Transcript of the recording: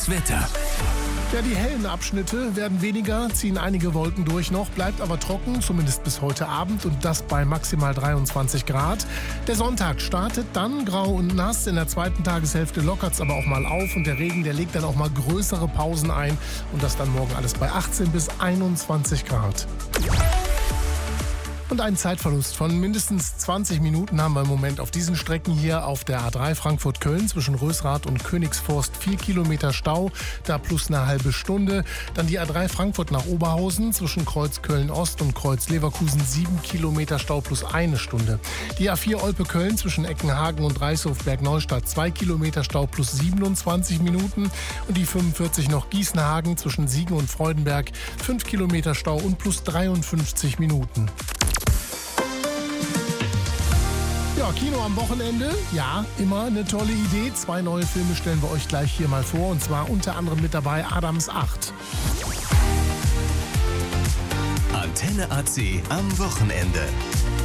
Wetter. Ja, die hellen Abschnitte werden weniger, ziehen einige Wolken durch noch, bleibt aber trocken, zumindest bis heute Abend und das bei maximal 23 Grad. Der Sonntag startet dann grau und nass, in der zweiten Tageshälfte lockert es aber auch mal auf und der Regen, der legt dann auch mal größere Pausen ein und das dann morgen alles bei 18 bis 21 Grad. Und einen Zeitverlust von mindestens 20 Minuten haben wir im Moment auf diesen Strecken hier auf der A3 Frankfurt-Köln zwischen Rösrath und Königsforst 4 Kilometer Stau, da plus eine halbe Stunde. Dann die A3 Frankfurt nach Oberhausen zwischen Kreuz Köln-Ost und Kreuz Leverkusen 7 Kilometer Stau plus eine Stunde. Die A4 Olpe-Köln zwischen Eckenhagen und Reißhof-Bergneustadt 2 Kilometer Stau plus 27 Minuten. Und die 45 noch Gießenhagen zwischen Siegen und Freudenberg 5 Kilometer Stau und plus 53 Minuten. Ja, Kino am Wochenende, ja, immer eine tolle Idee. 2 neue Filme stellen wir euch gleich hier mal vor und zwar unter anderem mit dabei Adams 8. Antenne AC am Wochenende.